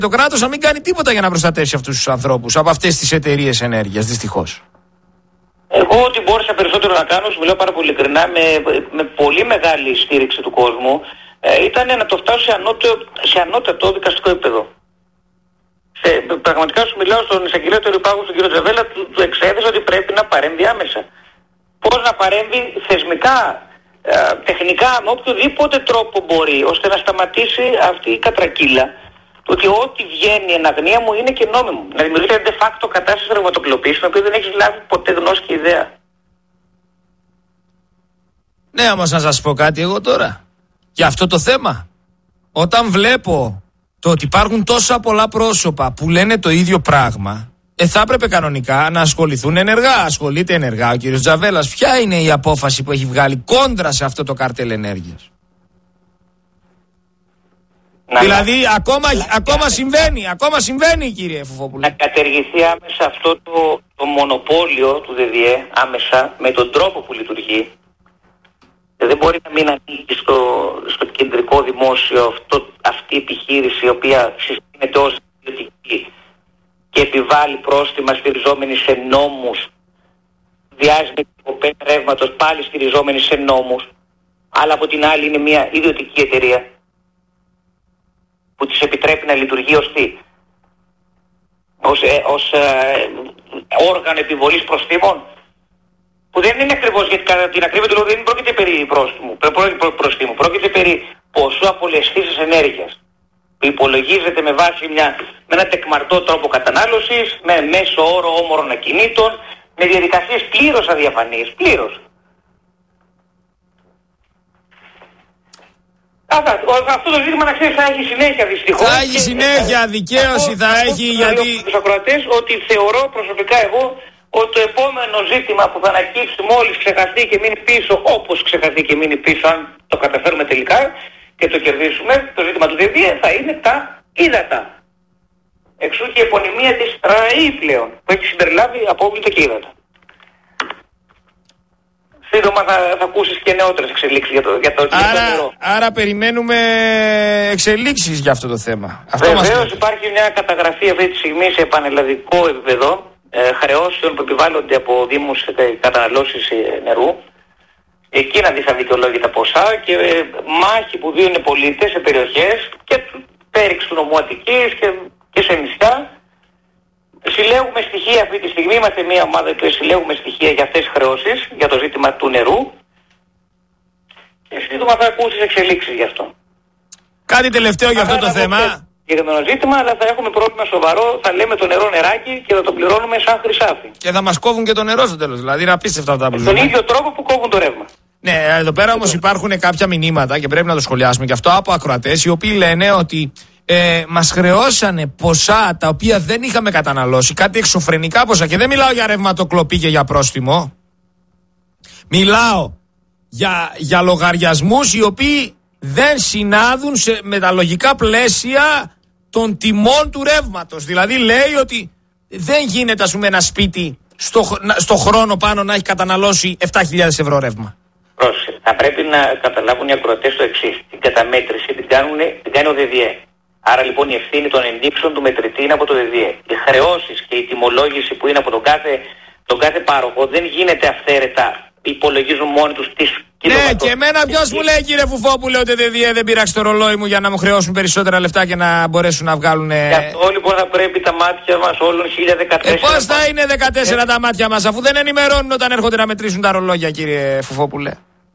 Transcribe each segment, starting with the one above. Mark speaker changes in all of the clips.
Speaker 1: το κράτος να μην κάνει τίποτα για να προστατεύσει αυτούς τους ανθρώπους από αυτές τις εταιρείες ενέργειας, δυστυχώς.
Speaker 2: Εγώ ό,τι μπόρεσα περισσότερο να κάνω, σου μιλάω πάρα πολύ ειλικρινά, με πολύ μεγάλη στήριξη του κόσμου, ήταν να το φτάσω σε ανώτατο δικαστικό επίπεδο. Πραγματικά σου μιλάω στον εισαγγελέα του Ερυπάγου, τον κύριο Τζαβέλα, του εξέδεσα ότι πρέπει να παρέμβει άμεσα. Πώς να παρέμβει θεσμικά, τεχνικά, με οποιοδήποτε τρόπο μπορεί, ώστε να σταματήσει αυτή η κατρακύλα. Το ότι ό,τι βγαίνει εν αγνία μου είναι και νόμιμο. Να δημιουργείται de facto κατάσταση ρευματοκλοπής, την οποία δεν έχεις λάβει ποτέ γνώση και ιδέα.
Speaker 1: Ναι, όμως να σας πω κάτι εγώ τώρα. Για αυτό το θέμα. Όταν βλέπω το ότι υπάρχουν τόσα πολλά πρόσωπα που λένε το ίδιο πράγμα, θα έπρεπε κανονικά να ασχοληθούν ενεργά. Ασχολείται ενεργά ο κύριος Τζαβέλας. Ποια είναι η απόφαση που έχει βγάλει κόντρα σε αυτό το κάρτελ ενέργειας? Δηλαδή ακόμα συμβαίνει κύριε Φουφόπουλε.
Speaker 2: Να κατεργηθεί άμεσα αυτό το μονοπόλιο του ΔΔΕ άμεσα με τον τρόπο που λειτουργεί. Δεν μπορεί να μην ανήκει στο κεντρικό δημόσιο αυτή η επιχείρηση η οποία συστήνεται ως ιδιωτική και επιβάλλει πρόστιμα στηριζόμενη σε νόμους, διάζει με υποπένα ρεύματος πάλι στηριζόμενη σε νόμους, αλλά από την άλλη είναι μια ιδιωτική εταιρεία που της επιτρέπει να λειτουργεί ως τι? Ως όργανο επιβολής προστίμων, που δεν είναι ακριβώς, γιατί κατά την ακρίβεια του λόγου δεν πρόκειται περί προστίμου, πρόκειται περί ποσού απολεσθήσης ενέργειας, που υπολογίζεται με βάση με ένα τεκμαρτό τρόπο κατανάλωσης, με μέσο όρο όμορων ακινήτων, με διαδικασίες πλήρως αδιαφανείς, πλήρως. Αυτό το ζήτημα να ξέρεις θα έχει συνέχεια δυστυχώς.
Speaker 1: Θα έχει συνέχεια, δικαίωση θα έχει, γιατί...
Speaker 2: Τους ακροατές ότι θεωρώ προσωπικά εγώ ότι το επόμενο ζήτημα που θα ανακύψει μόλις ξεχαστεί και μείνει πίσω, όπως ξεχαστεί και μείνει πίσω, αν το καταφέρουμε τελικά και το κερδίσουμε, το ζήτημα του ΔΔΕ θα είναι τα ύδατα. Εξού και η επωνυμία της ΡΑΗ πλέον, που έχει συμπεριλάβει απόβλητα και ύδατα. Σύντομα θα ακούσεις και νεότερες εξελίξεις για το νερό.
Speaker 1: Άρα περιμένουμε εξελίξεις για αυτό το θέμα.
Speaker 2: Βεβαίως υπάρχει μια καταγραφή αυτή τη στιγμή σε πανελλαδικό επίπεδο χρεώσεων που επιβάλλονται από δήμους καταναλώσεις νερού. Εκεί να δεις αδικαιολόγητα ποσά και μάχη που δίνουν πολίτες σε περιοχές και πέριξ του νομού Αττικής και σε νησιά. Συλλέγουμε στοιχεία αυτή τη στιγμή, είμαστε μια ομάδα που συλλέγουμε στοιχεία για αυτές τις χρεώσεις, για το ζήτημα του νερού. Και σύντομα θα ακούσεις εξελίξεις γι' αυτό.
Speaker 1: Κάτι τελευταίο για αυτό το θέμα.
Speaker 2: Συγκεκριμένο ζήτημα, αλλά θα έχουμε πρόβλημα σοβαρό, θα λέμε το νερό νεράκι και θα το πληρώνουμε σαν χρυσάφι.
Speaker 1: Και θα μας κόβουν και το νερό στο τέλος, δηλαδή είναι απίστευτα αυτά που ζούμε.
Speaker 2: Τον ίδιο τρόπο που κόβουν το ρεύμα.
Speaker 1: Ναι, εδώ πέρα όμως υπάρχουν κάποια μηνύματα και πρέπει να το σχολιάσουμε και αυτό από ακροατές, οι οποίοι λένε ότι μας χρεώσανε ποσά τα οποία δεν είχαμε καταναλώσει, κάτι εξωφρενικά ποσά, και δεν μιλάω για ρευματοκλοπή και για πρόστιμο. Μιλάω για λογαριασμούς οι οποίοι δεν συνάδουν με τα λογικά πλαίσια των τιμών του ρεύματος. Δηλαδή λέει ότι δεν γίνεται, ας πούμε, ένα σπίτι στο χρόνο πάνω να έχει καταναλώσει 7.000 ευρώ ρεύμα.
Speaker 2: Θα πρέπει να καταλάβουν οι ακροατές το εξής. Την καταμέτρηση την κάνει ο ΔΔΕ. Άρα λοιπόν η ευθύνη των ενδείξεων του μετρητή είναι από το ΔΔΕ. Οι χρεώσεις και η τιμολόγηση που είναι από τον κάθε πάροχο δεν γίνεται αυθαίρετα. Υπολογίζουν μόνοι τους τις κιλοβατόρες.
Speaker 1: Ναι, και εμένα ποιος μου λέει, κύριε Φουφόπουλε, ότι δεν πήραξε το ρολόι μου για να μου χρεώσουν περισσότερα λεφτά και να μπορέσουν να βγάλουν.
Speaker 2: Γι' αυτό λοιπόν θα πρέπει τα μάτια μας όλων 1014.
Speaker 1: Πώς θα είναι 14 τα μάτια μας, αφού δεν ενημερώνουν όταν έρχονται να μετρήσουν τα ρολόγια, κύριε Φουφόπουλε?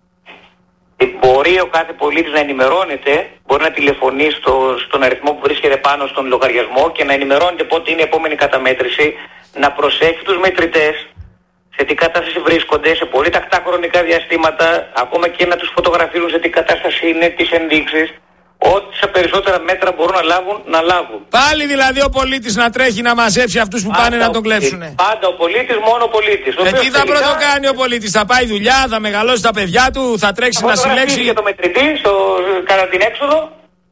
Speaker 2: Μπορεί ο κάθε πολίτης να ενημερώνεται, μπορεί να τηλεφωνεί στον αριθμό που βρίσκεται πάνω στον λογαριασμό και να ενημερώνεται πότε είναι η επόμενη καταμέτρηση, να προσέχει τους μετρητές, σε τι κατάσταση βρίσκονται, σε πολύ τακτά χρονικά διαστήματα, ακόμα και να τους φωτογραφίζουν σε τι κατάσταση είναι, τις ενδείξεις. Ό,τι σε περισσότερα μέτρα μπορούν να λάβουν.
Speaker 1: Πάλι δηλαδή ο πολίτης να τρέχει να μαζέψει αυτούς που πάνε να τον κλέψουν.
Speaker 2: Πάντα ο πολίτης, μόνο ο πολίτης.
Speaker 1: Τι θα πρωτοκάνει ο πολίτης? Θα πάει δουλειά, θα μεγαλώσει τα παιδιά του, θα τρέξει να συλλέξει.
Speaker 2: Για το μετρητή κατά την έξοδο.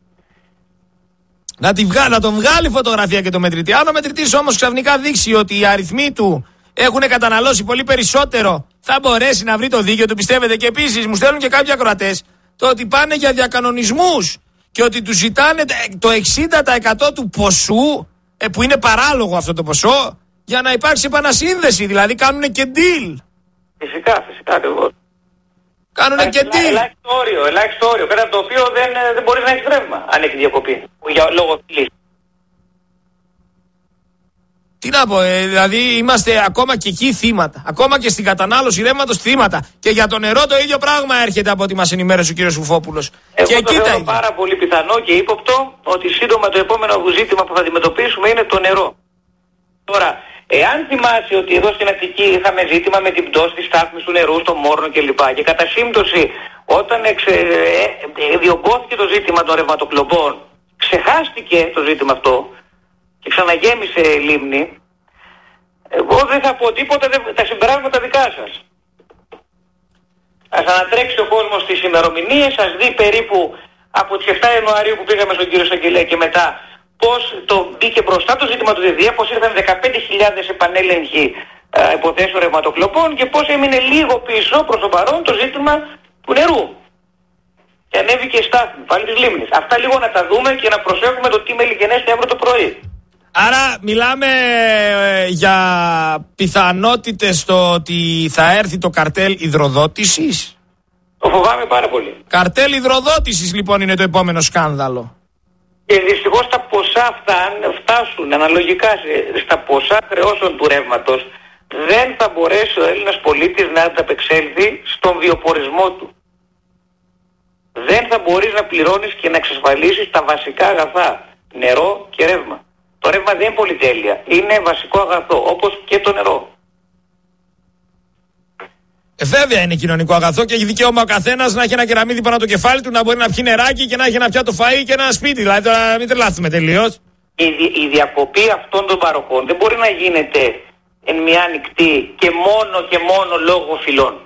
Speaker 1: Να τον βγάλει φωτογραφία και το μετρητή. Αν ο μετρητής όμως ξαφνικά δείξει ότι οι αριθμοί του έχουν καταναλώσει πολύ περισσότερο, θα μπορέσει να βρει το δίκαιο του, πιστεύετε? Και επίσης μου στέλνουν και κάποιοι ακροατές το ότι πάνε για διακανονισμούς και ότι του ζητάνε το 60% του ποσού, που είναι παράλογο αυτό το ποσό, για να υπάρξει επανασύνδεση. Δηλαδή κάνουν και deal.
Speaker 2: Φυσικά ακριβώς.
Speaker 1: Κάνουνε και deal.
Speaker 2: Ελάχιστο όριο, κατά το οποίο δεν μπορεί να έχει ρεύμα αν έχει διακοπή. Λόγω φυλής.
Speaker 1: Τι να πω, δηλαδή είμαστε ακόμα και εκεί θύματα. Ακόμα και στην κατανάλωση ρεύματος θύματα. Και για το νερό το ίδιο πράγμα έρχεται από ό,τι μας ενημέρωσε ο κύριος Βουφόπουλος.
Speaker 2: Εγώ το θεωρώ πάρα πολύ πιθανό και ύποπτο ότι σύντομα το επόμενο ζήτημα που θα αντιμετωπίσουμε είναι το νερό. Τώρα, εάν θυμάσαι ότι εδώ στην Αττική είχαμε ζήτημα με την πτώση της στάθμης του νερού στο Μόρνο κλπ. Και κατά σύμπτωση, όταν διωγγώθηκε το ζήτημα των ρευματοκλοπών, ξεχάστηκε το ζήτημα αυτό και ξαναγέμισε λίμνη, εγώ δεν θα πω τίποτα, τα συμπεράσματα δικά σας. Ας ανατρέξει ο κόσμος στις ημερομηνίες, ας δει περίπου από τις 7 Ιανουαρίου που πήγαμε στον κύριο Σαγγελέα και μετά πώς το μπήκε μπροστά το ζήτημα του ΔΔΕ, πώς ήρθαν 15.000 επανέλεγχοι υποθέσεων ρευματοκλοπών και πώς έμεινε λίγο πίσω προς το παρόν το ζήτημα του νερού. Και ανέβηκε η στάθμη πάλι της λίμνης. Αυτά λίγο να τα δούμε και να προσέχουμε το τι μελιγενέστε αύριο το πρωί.
Speaker 1: Άρα μιλάμε για πιθανότητες στο ότι θα έρθει το καρτέλ υδροδότησης.
Speaker 2: Το φοβάμαι πάρα πολύ.
Speaker 1: Καρτέλ υδροδότησης λοιπόν είναι το επόμενο σκάνδαλο.
Speaker 2: Και δυστυχώς τα ποσά φτάσουν αναλογικά στα ποσά χρεώσεων του ρεύματος, δεν θα μπορέσει ο Έλληνας πολίτης να ανταπεξέλθει στον βιοπορισμό του. Δεν θα μπορείς να πληρώνεις και να εξασφαλίσεις τα βασικά αγαθά, νερό και ρεύμα. Το ρεύμα δεν είναι πολυτέλεια, είναι βασικό αγαθό, όπως και το νερό.
Speaker 1: Βέβαια είναι κοινωνικό αγαθό και έχει δικαίωμα ο καθένας να έχει ένα κεραμίδι πάνω το κεφάλι του, να μπορεί να πιει νεράκι και να έχει ένα πιάτο φαΐ και ένα σπίτι. Δηλαδή τώρα μην τρελάθουμε τελείως.
Speaker 2: Η διακοπή αυτών των παροχών δεν μπορεί να γίνεται εν μια ανοιχτή και μόνο λόγω φυλών.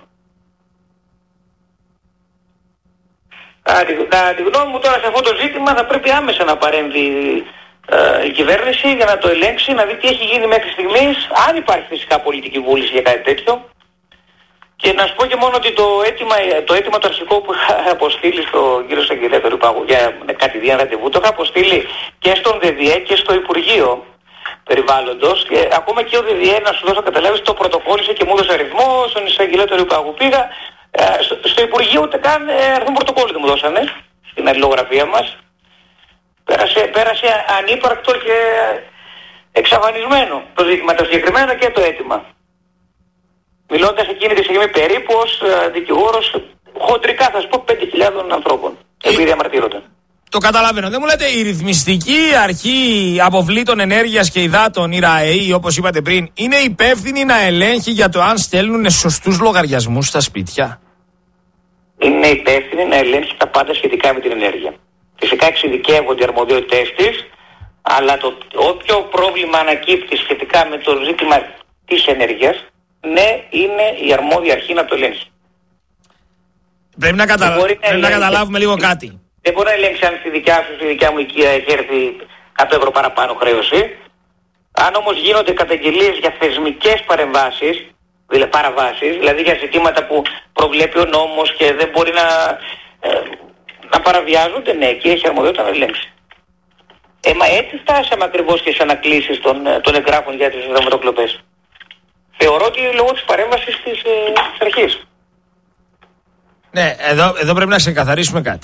Speaker 2: Κατά τη γνώμη μου τώρα σε αυτό το ζήτημα θα πρέπει άμεσα να παρέμβει η κυβέρνηση για να το ελέγξει, να δει τι έχει γίνει μέχρι στιγμής, αν υπάρχει φυσικά πολιτική βούληση για κάτι τέτοιο. Και να σου πω και μόνο ότι το αίτημα το αρχικό που είχα αποστείλει στον κύριο Σαγγελέα για κάτι ραντεβού, το είχα αποστείλει και στον ΔΔΕ και στο Υπουργείο Περιβάλλοντος. Και ακόμα και ο ΔΔΕ, να σου δώσω καταλάβεις, το πρωτοκόλλησε και μου έδωσε αριθμό. Στον Εισαγγελέα του Ρυπάγου πήγα. Στο Υπουργείο ούτε καν αριθμό πρωτοκόλλου δεν μου δώσανε στην αλληλογραφία μας. Πέρασε ανύπαρκτο και εξαφανισμένο το ζήτημα, το συγκεκριμένο και το αίτημα. Μιλώντας εκείνη τη στιγμή περίπου ως δικηγόρος, χοντρικά θα σου πω 5.000 ανθρώπων, επειδή διαμαρτύρονταν.
Speaker 1: Το καταλαβαίνω. Δεν μου λέτε η ρυθμιστική αρχή αποβλήτων ενέργειας και υδάτων, η ΡΑΕΗ, όπως είπατε πριν, είναι υπεύθυνη να ελέγχει για το αν στέλνουν σωστούς λογαριασμούς στα σπίτια?
Speaker 2: Είναι υπεύθυνη να ελέγχει τα πάντα σχετικά με την ενέργεια. Φυσικά εξειδικεύονται οι αρμοδιότητες της, αλλά όποιο πρόβλημα ανακύπτει σχετικά με το ζήτημα της ενέργειας, ναι, είναι η αρμόδια αρχή να το ελέγχει.
Speaker 1: Πρέπει να καταλάβουμε λίγο κάτι.
Speaker 2: Δεν μπορεί να ελέγξει αν στη δικιά μου οικία έχει έρθει 100 ευρώ παραπάνω χρέωση. Αν όμως γίνονται καταγγελίες για θεσμικές παρεμβάσεις, δηλαδή για ζητήματα που προβλέπει ο νόμος και δεν μπορεί να παραβιάζονται, ναι, εκεί έχει αρμοδιότητα να ελέγξει. Μα έτσι φτάσαμε ακριβώς και σε ανακλήσεις των εγγράφων για τις ρευματοκλοπές. Θεωρώ ότι λόγω της παρέμβασης της αρχής.
Speaker 1: Ναι, εδώ πρέπει να ξεκαθαρίσουμε κάτι.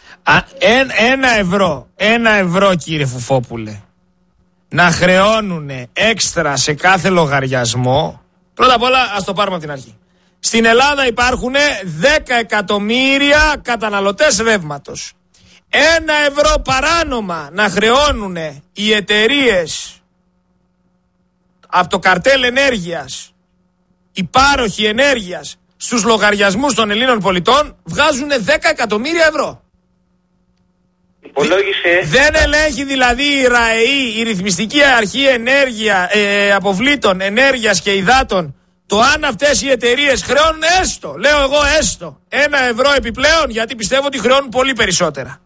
Speaker 1: Ένα ευρώ κύριε Φουφόπουλε, να χρεώνουν έξτρα σε κάθε λογαριασμό. Πρώτα απ' όλα ας το πάρουμε από την αρχή. Στην Ελλάδα υπάρχουν 10 εκατομμύρια καταναλωτές ρεύματος. 1 ευρώ παράνομα να χρεώνουν οι εταιρείες από το καρτέλ ενέργειας, οι πάροχοι ενέργειας στους λογαριασμούς των Ελλήνων πολιτών, βγάζουν 10 εκατομμύρια ευρώ. Δεν ελέγχει δηλαδή η ΡΑΕΗ, η ρυθμιστική αρχή αποβλήτων ενέργειας και υδάτων, το αν αυτές οι εταιρείες χρεώνουν έστω 1 ευρώ επιπλέον, γιατί πιστεύω ότι χρεώνουν πολύ περισσότερα.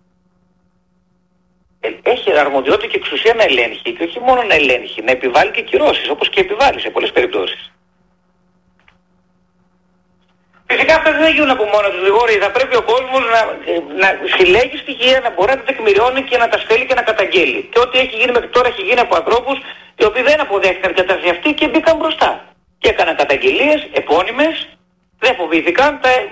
Speaker 2: Έχει αρμοδιότητα και εξουσία να ελέγχει, και όχι μόνο να ελέγχει, να επιβάλλει και κυρώσεις, όπως και επιβάλλει σε πολλές περιπτώσεις. Φυσικά Γενικά αυτά δεν γίνουν από μόνα τους, Γρηγόρη. Θα πρέπει ο κόσμος να συλλέγει στοιχεία, να μπορεί να τα τεκμηριώνει και να τα στέλνει και να καταγγέλει. Και ό,τι έχει γίνει μέχρι τώρα έχει γίνει από ανθρώπους οι οποίοι δεν αποδέχτηκαν την κατάσταση αυτή και μπήκαν μπροστά. Και έκαναν καταγγελίες επώνυμες, δεν φοβήθηκαν,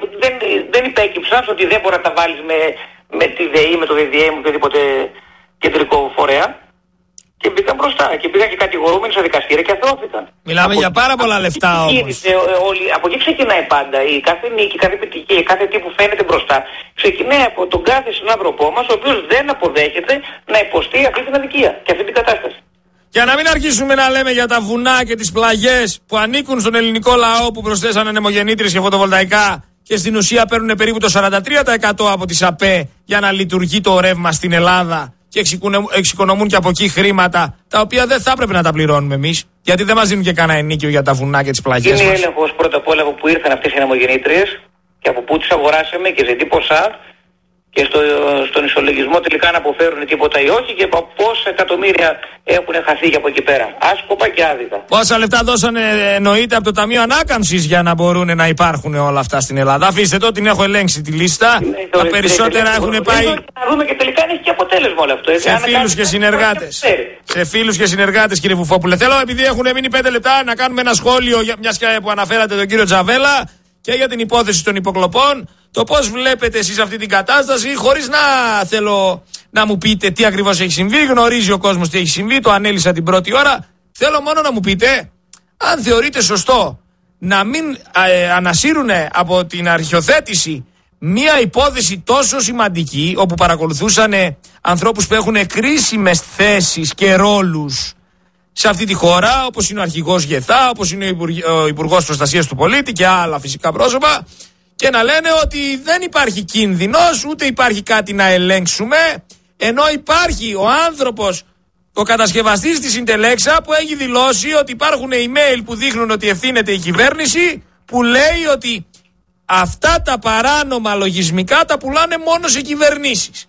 Speaker 2: δεν υπέκυψαν ότι δεν μπορεί να τα βάλεις με τη ΔΕΗ, με το ΔΔΕ, με οποιοδήποτε κεντρικό φορέα. Και μπήκαν μπροστά και πήγαν και κατηγορούμενοι στα δικαστήρια και αθώθηκαν.
Speaker 1: Μιλάμε για πάρα πολλά λεφτά όμως.
Speaker 2: Από εκεί ξεκινάει πάντα. Η κάθε νίκη, κάθε επιτυχία, κάθε τι που φαίνεται μπροστά ξεκινάει από τον κάθε συνάνθρωπό μας, ο οποίος δεν αποδέχεται να υποστεί αυτή την αδικία και αυτή την κατάσταση.
Speaker 1: Για να μην αρχίσουμε να λέμε για τα βουνά και τις πλαγιές που ανήκουν στον ελληνικό λαό που προσθέσανε νεμογεννήτριες και φωτοβολταϊκά και στην ουσία παίρνουν περίπου το 43% από τις ΑΠΕ για να λειτουργεί το ρεύμα στην Ελλάδα. Και εξοικονομούν και από εκεί χρήματα τα οποία δεν θα έπρεπε να τα πληρώνουμε εμείς, γιατί δεν μας δίνουν και κανένα ενίκιο για τα βουνά και τις πλαγιές.
Speaker 2: Είναι έλεγχος πρώτα απ' όλα από που ήρθαν αυτές οι νεμογεννήτριες και από πού τις αγοράσαμε και σε τι ποσά και στον ισολογισμό τελικά να αποφέρουν τίποτα ή όχι και από πόσα εκατομμύρια έχουν χαθεί και από εκεί πέρα. Άσκοπα και άδικα.
Speaker 1: Πόσα λεφτά δώσανε εννοείται από το Ταμείο Ανάκαμψης για να μπορούν να υπάρχουν όλα αυτά στην Ελλάδα. Αφήστε το, την έχω ελέγξει τη λίστα. Τα περισσότερα έχουν πάει.
Speaker 2: Να δούμε και τελικά αν έχει και αποτέλεσμα όλο αυτό.
Speaker 1: Σε φίλους και συνεργάτες. Σε φίλους και συνεργάτες, κύριε Βουφόπουλε. Θέλω, επειδή έχουν μείνει 5 λεπτά, να κάνουμε ένα σχόλιο, μιας και που αναφέρατε τον κύριο Τζαβέλα, και για την υπόθεση των υποκλοπών. Το πώς βλέπετε εσείς αυτή την κατάσταση, χωρίς να θέλω να μου πείτε τι ακριβώς έχει συμβεί. Γνωρίζει ο κόσμος τι έχει συμβεί, το ανέλησα την πρώτη ώρα. Θέλω μόνο να μου πείτε αν θεωρείτε σωστό να μην ανασύρουν από την αρχιοθέτηση μία υπόθεση τόσο σημαντική, όπου παρακολουθούσαν ανθρώπους που έχουν κρίσιμες θέσεις και ρόλους σε αυτή τη χώρα, όπως είναι ο αρχηγός Γεθά, όπως είναι ο Υπουργός Προστασίας του Πολίτη και άλλα φυσικά πρόσωπα, και να λένε ότι δεν υπάρχει κίνδυνος, ούτε υπάρχει κάτι να ελέγξουμε, ενώ υπάρχει ο άνθρωπος, ο κατασκευαστής της Συντελέξα, που έχει δηλώσει ότι υπάρχουν email που δείχνουν ότι ευθύνεται η κυβέρνηση, που λέει ότι αυτά τα παράνομα λογισμικά τα πουλάνε μόνο σε κυβερνήσεις.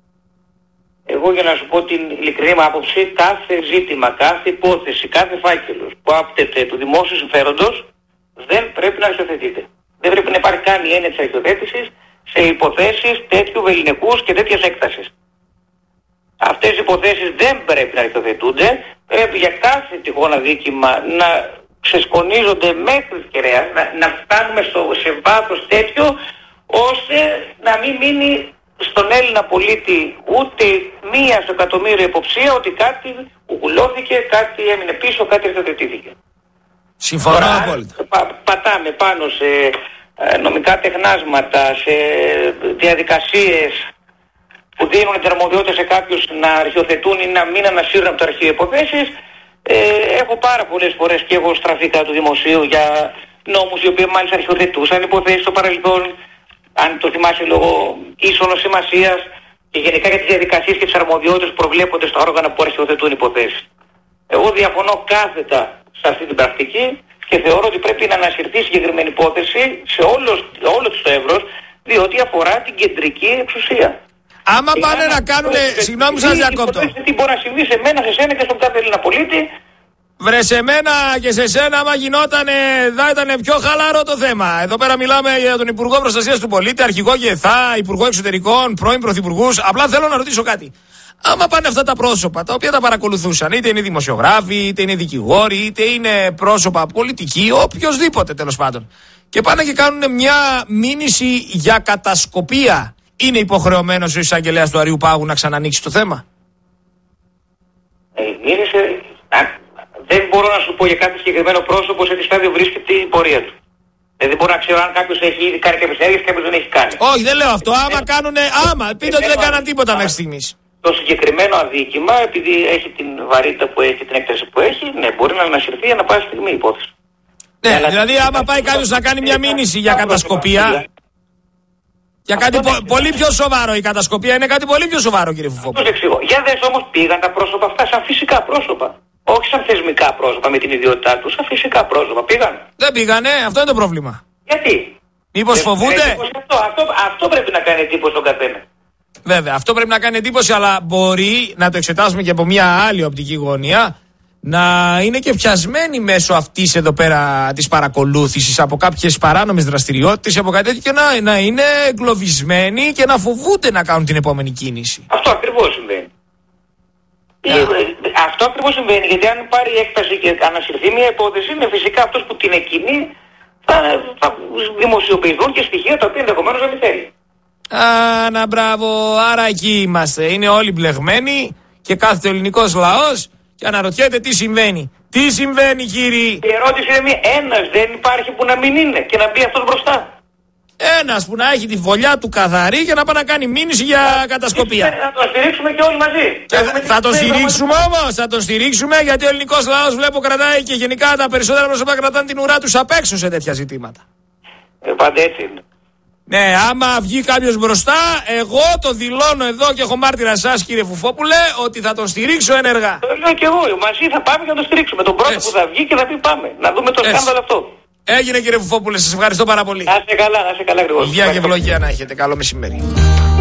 Speaker 2: Εγώ για να σου πω την ειλικρινή μου άποψη, κάθε ζήτημα, κάθε υπόθεση, κάθε φάκελος που άπτεται του δημόσιου συμφέροντος δεν πρέπει να αρχιοθετείται. Δεν πρέπει να υπάρχει καν η έννοια της αρχιοθέτησης σε υποθέσεις τέτοιου βεληνικούς και τέτοιας έκτασης. Αυτές οι υποθέσεις δεν πρέπει να αρχιοθετούνται, πρέπει για κάθε τυχόν αδίκημα να ξεσκονίζονται μέχρι τις κεραίες, να φτάνουμε σε βάθος τέτοιο, ώστε να μην μείνει στον Έλληνα πολίτη ούτε μία στο εκατομμύριο υποψία ότι κάτι κουκουλώθηκε, κάτι έμεινε πίσω, κάτι αρχιοθετήθηκε.
Speaker 1: Συμφωνώ απόλυτα.
Speaker 2: Πατάμε πάνω σε νομικά τεχνάσματα, σε διαδικασίες που δίνουν την αρμοδιότητα σε κάποιους να αρχιοθετούν ή να μην ανασύρουν από το αρχείο υποθέσεις. Έχω πάρα πολλές φορές και εγώ στραφεί κατά του δημοσίου για νόμους οι οποίοι μάλιστα αρχιοθετούσαν υποθέσεις στο παρελθόν, αν το θυμάσαι, λόγω ίσονος σημασίας και γενικά για τις διαδικασίες και τις αρμοδιότητες που προβλέπονται στα όργανα που αρχιοθετούν υποθέσεις. Εγώ διαφωνώ κάθετα σε αυτή την πρακτική και θεωρώ ότι πρέπει να ανασυρθεί συγκεκριμένη υπόθεση σε όλο το εύρος, διότι αφορά την κεντρική εξουσία.
Speaker 1: Άμα πάνε να κάνουν. Συγγνώμη, σας διακόπτω.
Speaker 2: Τι μπορεί να συμβεί σε μένα, σε σένα και στον κάθε Έλληνα πολίτη.
Speaker 1: Βρε, σε μένα και σε σένα, άμα γινότανε, θα ήταν πιο χαλαρό το θέμα. Εδώ πέρα μιλάμε για τον Υπουργό Προστασίας του Πολίτη, Αρχηγό Γεθά, Υπουργό Εξωτερικών, πρώην Πρωθυπουργούς. Απλά θέλω να ρωτήσω κάτι. Άμα πάνε αυτά τα πρόσωπα, τα οποία τα παρακολουθούσαν, είτε είναι δημοσιογράφοι, είτε είναι δικηγόροι, είτε είναι πρόσωπα πολιτικοί, οποιοδήποτε τέλος πάντων, και πάνε και κάνουν μια μήνυση για κατασκοπία, είναι υποχρεωμένος ο εισαγγελέας του Αριού Πάγου να ξανανοίξει το θέμα?
Speaker 2: Δεν μπορώ να σου πω για κάθε συγκεκριμένο πρόσωπο σε τι στάδιο βρίσκεται η πορεία του. Δεν μπορώ να ξέρω αν κάποιος έχει ήδη κάνει κάποιες έργες και κάποιος δεν έχει κάνει.
Speaker 1: Όχι, δεν λέω αυτό. Άμα κάνουνε. Πείτε ότι δεν κάναν τίποτα μέχρι στιγμής.
Speaker 2: Το συγκεκριμένο αδίκημα, επειδή έχει την βαρύτητα που έχει, την έκταση που έχει, ναι, μπορεί να ανασυρθεί ανά πάση στιγμή η υπόθεση.
Speaker 1: Ναι, δηλαδή άμα πάει κάποιος να κάνει μια μήνυση για κατασκοπία. Για κάτι πολύ πιο σοβαρό, η κατασκοπία είναι κάτι πολύ πιο σοβαρό, κύριε Φουφόπουλο.
Speaker 2: Αυτό εξηγώ. Για δες όμως, πήγαν τα πρόσωπα αυτά σαν φυσικά πρόσωπα. Όχι σαν θεσμικά πρόσωπα με την ιδιότητά τους, σαν φυσικά πρόσωπα. Πήγαν.
Speaker 1: Δεν πήγανε, αυτό είναι το πρόβλημα.
Speaker 2: Γιατί?
Speaker 1: Μήπως φοβούνται?
Speaker 2: Αυτό πρέπει να κάνει εντύπωση στον καθένα.
Speaker 1: Βέβαια, αυτό πρέπει να κάνει εντύπωση, αλλά μπορεί να το εξετάσουμε και από μια άλλη οπτική γωνία. να είναι και πιασμένοι μέσω αυτής εδώ πέρα της παρακολούθησης από κάποιες παράνομες δραστηριότητες ή από κάτι τέτοιο και να είναι εγκλωβισμένοι και να φοβούνται να κάνουν την επόμενη κίνηση.
Speaker 2: Αυτό ακριβώς συμβαίνει. Αυτό ακριβώς συμβαίνει, γιατί αν πάρει έκταση και ανασυρθεί μια υπόθεση, είναι φυσικά αυτός που την εκκινεί θα δημοσιοποιηθούν και στοιχεία τα οποία ενδεχομένως δεν θέλει.
Speaker 1: Να μπράβο, άρα εκεί είμαστε. Είναι όλοι μπλεγμένοι και κάθεται ο ελληνικός λαός και αναρωτιέται τι συμβαίνει. Τι συμβαίνει, κύριοι?
Speaker 2: Η ερώτηση είναι ένας δεν υπάρχει που να μην είναι και να μπει αυτός μπροστά.
Speaker 1: Ένας που να έχει τη φωλιά του καθαρή και να πάει να κάνει μήνυση για κατασκοπία.
Speaker 2: Θα τον στηρίξουμε και όλοι μαζί.
Speaker 1: Θα τον στηρίξουμε όμως, θα τον στηρίξουμε, γιατί ο ελληνικός λαός βλέπω κρατάει και γενικά τα περισσότερα πρόσωπα κρατάνε την ουρά τους απ' έξω σε τέτοια ζητήματα.
Speaker 2: Πάντα έτσι είναι.
Speaker 1: Ναι, άμα βγει κάποιος μπροστά, εγώ το δηλώνω εδώ και έχω μάρτυρα σας, κύριε Φουφόπουλε, ότι θα τον στηρίξω ενεργά.
Speaker 2: Το λέω και εγώ, μαζί θα πάμε και θα τον στηρίξουμε. Τον πρώτο που θα βγει και θα πει πάμε. Να δούμε το σκάνδαλο αυτό.
Speaker 1: Έγινε, κύριε Φουφόπουλε, σας ευχαριστώ πάρα πολύ.
Speaker 2: Να είστε καλά, Γρηγόρη.
Speaker 1: Υγεία και ευλογία να έχετε. Καλό μεσημέρι.